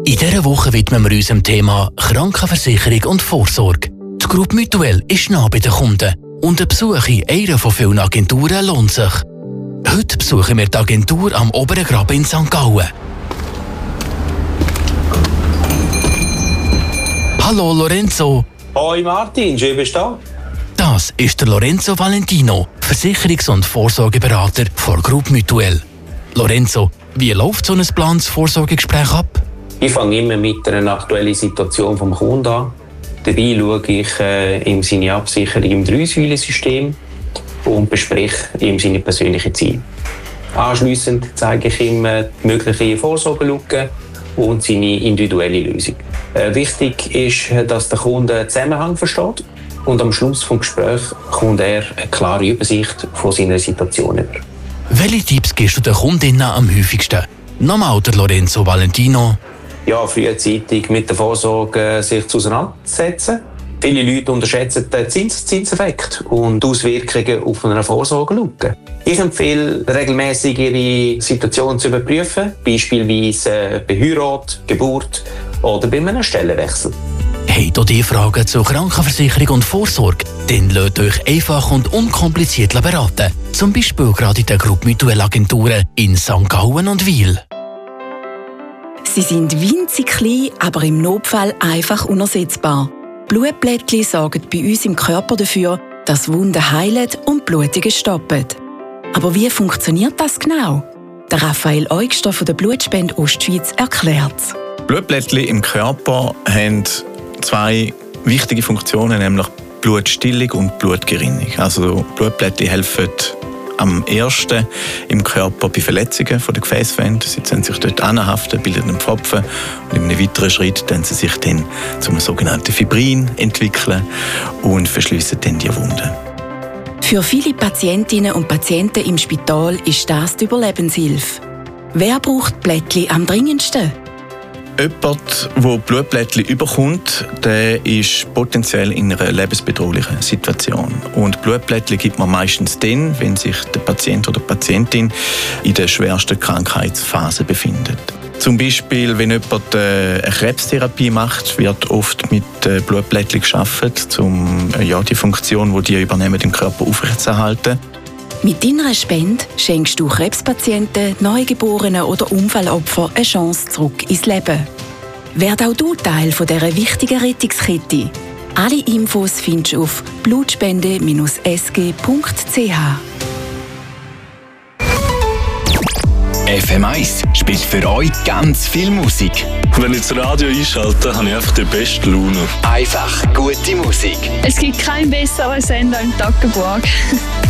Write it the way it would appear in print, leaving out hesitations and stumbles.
In dieser Woche widmen wir uns dem Thema Krankenversicherung und Vorsorge. Die Groupe Mutuelle ist nah bei den Kunden und ein Besuch in einer von vielen Agenturen lohnt sich. Heute besuchen wir die Agentur am Oberen Graben in St. Gallen. Hallo Lorenzo. Hoi Martin, schön bist du da. Das ist der Lorenzo Valentino, Versicherungs- und Vorsorgeberater von Groupe Mutuelle. Lorenzo, wie läuft so ein geplantes Vorsorgegespräch ab? Ich fange immer mit einer aktuellen Situation des Kunden an. Dabei schaue ich ihm seine Absicherung im 3-Säulen-System und bespreche ihm seine persönlichen Ziele. Anschliessend zeige ich ihm die mögliche Vorsorgelücke und seine individuelle Lösung. Wichtig ist, dass der Kunde den Zusammenhang versteht und am Schluss des Gesprächs bekommt er eine klare Übersicht von seiner Situation über. Welche Tipps gibst du den Kundinnen am häufigsten? Nochmal der Lorenzo Valentino. Ja, frühzeitig mit der Vorsorge sich auseinandersetzen. Viele Leute unterschätzen den Zinseffekt und die Auswirkungen auf eine Vorsorgelücke. Ich empfehle, regelmäßig ihre Situation zu überprüfen, beispielsweise bei Heirat, Geburt oder bei einem Stellenwechsel. Habt ihr die Fragen zur Krankenversicherung und Vorsorge? Dann lasst euch einfach und unkompliziert beraten. Zum Beispiel gerade in der Groupe Mutuelle Agenturen in St. Gallen und Wil. Sie sind winzig klein, aber im Notfall einfach unersetzbar. Blutplättchen sorgen bei uns im Körper dafür, dass Wunden heilen und Blutungen stoppen. Aber wie funktioniert das genau? Der Raphael Eugster von der Blutspende Ostschweiz erklärt's. Blutplättchen im Körper haben 2 wichtige Funktionen, nämlich Blutstillung und Blutgerinnung. Also Blutplättchen helfen am ersten im Körper bei Verletzungen von der Gefäßwände. Sie ziehen sich dort anhaften, bilden einen Pfropfen und in einem weiteren Schritt können sie sich dann zu einem sogenannten Fibrin entwickeln und verschliessen dann die Wunden. Für viele Patientinnen und Patienten im Spital ist das die Überlebenshilfe. Wer braucht Plättchen am dringendsten? Jemand, der Blutplättchen überkommt, der ist potenziell in einer lebensbedrohlichen Situation. Und Blutplättchen gibt man meistens dann, wenn sich der Patient oder die Patientin in der schwersten Krankheitsphase befindet. Zum Beispiel, wenn jemand eine Krebstherapie macht, wird oft mit Blutplättchen gearbeitet, um die Funktion, die die übernehmen, im Körper aufrechtzuerhalten. Mit deiner Spende schenkst du Krebspatienten, Neugeborenen oder Unfallopfern eine Chance zurück ins Leben. Werd auch du Teil dieser wichtigen Rettungskette. Alle Infos findest du auf blutspende-sg.ch. FM1 spielt für euch ganz viel Musik. Wenn ich das Radio einschalte, habe ich einfach die beste Laune. Einfach gute Musik. Es gibt keinen besseren Sender im Toggenburg.